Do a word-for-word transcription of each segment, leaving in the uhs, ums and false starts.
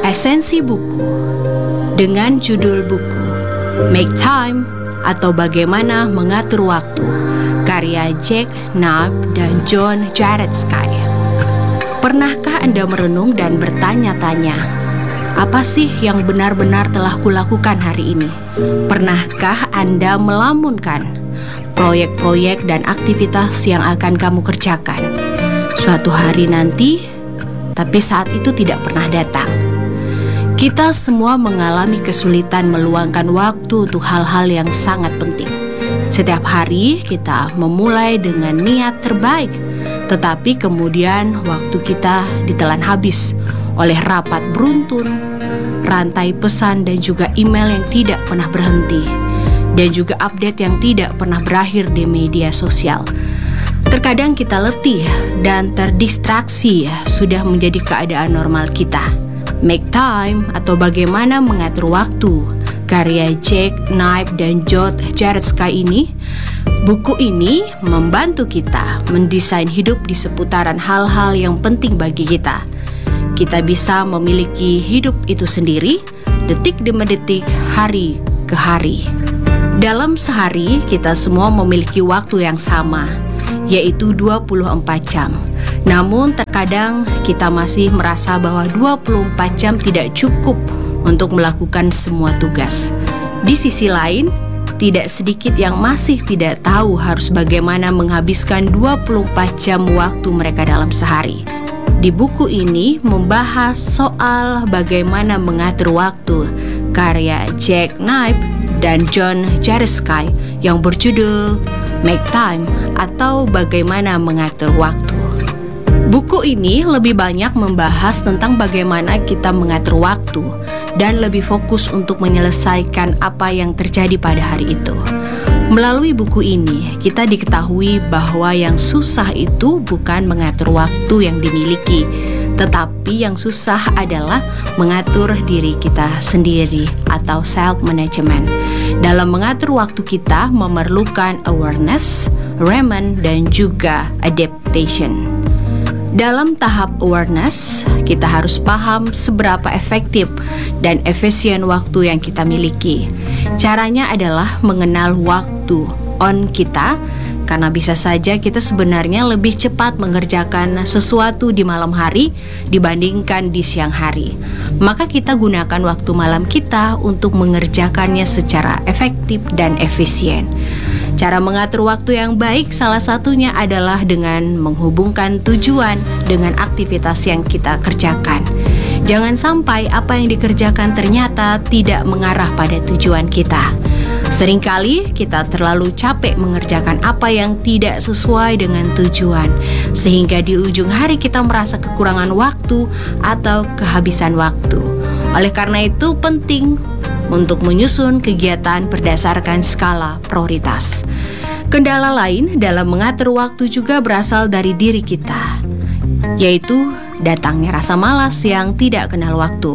Esensi buku dengan judul buku Make Time atau Bagaimana Mengatur Waktu, karya Jack Knapp dan John Jarecki. Pernahkah Anda merenung dan bertanya-tanya, apa sih yang benar-benar telah kulakukan hari ini? Pernahkah Anda melamunkan proyek-proyek dan aktivitas yang akan kamu kerjakan suatu hari nanti, tapi saat itu tidak pernah datang? Kita semua mengalami kesulitan meluangkan waktu untuk hal-hal yang sangat penting. Setiap hari kita memulai dengan niat terbaik, tetapi kemudian waktu kita ditelan habis oleh rapat beruntun, rantai pesan dan juga email yang tidak pernah berhenti, dan juga update yang tidak pernah berakhir di media sosial. Terkadang kita letih dan terdistraksi sudah menjadi keadaan normal kita. Make Time atau Bagaimana Mengatur Waktu, karya Jack Knapp dan John Jarecki ini, buku ini membantu kita mendesain hidup di seputaran hal-hal yang penting bagi kita. Kita bisa memiliki hidup itu sendiri, detik demi detik, hari ke hari. Dalam sehari, kita semua memiliki waktu yang sama, yaitu dua puluh empat jam. Namun terkadang kita masih merasa bahwa dua puluh empat jam tidak cukup untuk melakukan semua tugas. Di sisi lain, tidak sedikit yang masih tidak tahu harus bagaimana menghabiskan dua puluh empat jam waktu mereka dalam sehari. Di buku ini membahas soal bagaimana mengatur waktu, karya Jack Knapp dan John Jarecki yang berjudul Make Time atau Bagaimana Mengatur Waktu. Buku ini lebih banyak membahas tentang bagaimana kita mengatur waktu dan lebih fokus untuk menyelesaikan apa yang terjadi pada hari itu. Melalui buku ini, kita diketahui bahwa yang susah itu bukan mengatur waktu yang dimiliki, tetapi yang susah adalah mengatur diri kita sendiri atau self-management. Dalam mengatur waktu kita memerlukan awareness, alignment, dan juga adaptation. Dalam tahap awareness, kita harus paham seberapa efektif dan efisien waktu yang kita miliki. Caranya adalah mengenal waktu on kita, karena bisa saja kita sebenarnya lebih cepat mengerjakan sesuatu di malam hari dibandingkan di siang hari. Maka kita gunakan waktu malam kita untuk mengerjakannya secara efektif dan efisien. Cara mengatur waktu yang baik salah satunya adalah dengan menghubungkan tujuan dengan aktivitas yang kita kerjakan. Jangan sampai apa yang dikerjakan ternyata tidak mengarah pada tujuan kita. Seringkali kita terlalu capek mengerjakan apa yang tidak sesuai dengan tujuan, sehingga di ujung hari kita merasa kekurangan waktu atau kehabisan waktu. Oleh karena itu penting untuk menyusun kegiatan berdasarkan skala prioritas. Kendala lain dalam mengatur waktu juga berasal dari diri kita, yaitu datangnya rasa malas yang tidak kenal waktu.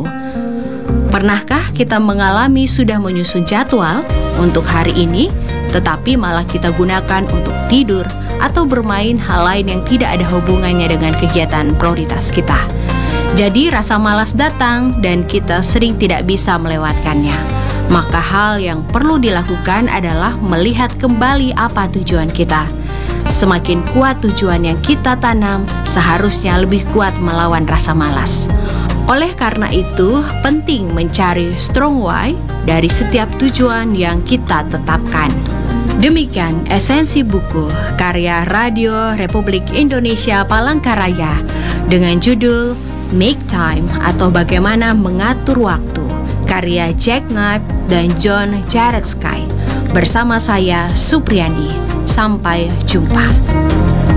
Pernahkah kita mengalami sudah menyusun jadwal untuk hari ini, tetapi malah kita gunakan untuk tidur atau bermain hal lain yang tidak ada hubungannya dengan kegiatan prioritas kita? Jadi rasa malas datang dan kita sering tidak bisa melewatkannya. Maka hal yang perlu dilakukan adalah melihat kembali apa tujuan kita. Semakin kuat tujuan yang kita tanam, seharusnya lebih kuat melawan rasa malas. Oleh karena itu, penting mencari strong why dari setiap tujuan yang kita tetapkan. Demikian esensi buku karya Radio Republik Indonesia Palangkaraya dengan judul Make Time atau Bagaimana Mengatur Waktu, karya Jack Knapp dan John Jarecki. Bersama saya Supriyandi. Sampai jumpa.